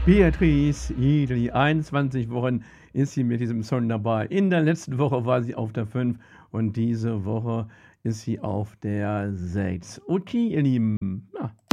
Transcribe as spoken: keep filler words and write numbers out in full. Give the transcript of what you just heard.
Beatrice Egli, einundzwanzig Wochen ist sie mit diesem Song dabei. In der letzten Woche war sie auf der fünf und diese Woche ist sie auf der sechs. Okay, ihr Lieben, ja,